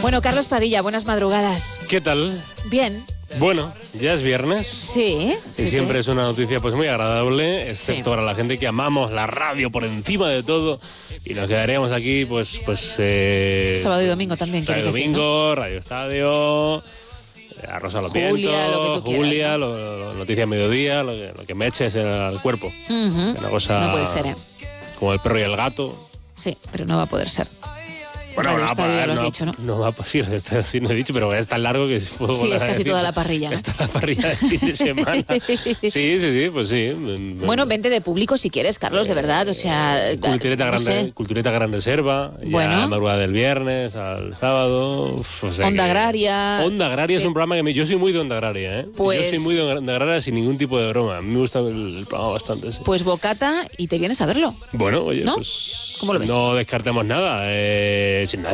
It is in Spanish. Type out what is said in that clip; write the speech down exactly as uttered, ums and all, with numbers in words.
Bueno, Carlos Padilla, buenas madrugadas. ¿Qué tal? Bien. Bueno, ya es viernes. Sí. Y sí, siempre sí. es una noticia pues muy agradable, excepto Sí. para la gente que amamos la radio por encima de todo. Y nos quedaríamos aquí, pues... pues eh, Sábado y domingo también, Radio quieres decir, Domingo, Radio Estadio, a Rosa lo Julia, Piento, lo que tú quieras, Julia, ¿no? lo, lo, Noticias Mediodía, lo que, lo que me eches al cuerpo. Ujú. Una cosa No puede ser, ¿eh? como el perro y el gato. Sí, pero no va a poder ser. Bueno, Radio no, Estadio, va- ya lo has no, dicho, ¿no? No va a pasar, sí, sí, no he dicho, pero es tan largo que puedo Sí, volver es a casi decir. toda la parrilla, ¿no? Está la parrilla de fin de semana. Sí, sí, sí, pues sí. Bueno, vente de público si quieres, Carlos, de verdad. O sea, Cultureta, no gran, sé. Cultureta Gran Reserva, Bueno. ya madrugada del viernes al sábado. uf, o sea Onda que- Agraria. Onda Agraria es Eh, un programa que me, yo soy muy de Onda Agraria, ¿eh? Pues- Yo soy muy de Onda Agraria sin ningún tipo de broma. A mí me gusta el, el programa bastante. Sí. Pues bocata y te vienes a verlo. Bueno, oye, ¿No? pues ¿Cómo lo ves? no descartemos nada. Eh, sin nada.